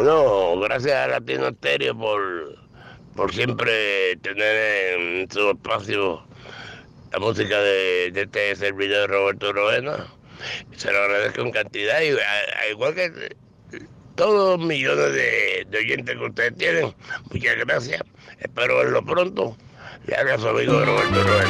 No, gracias a Latino Estéreo por siempre tener en su espacio la música de este servidor Roberto Roena. Se lo agradezco en cantidad y igual que todos los millones de oyentes que ustedes tienen, muchas gracias. Espero verlo pronto. Le habla su amigo Roberto Roena.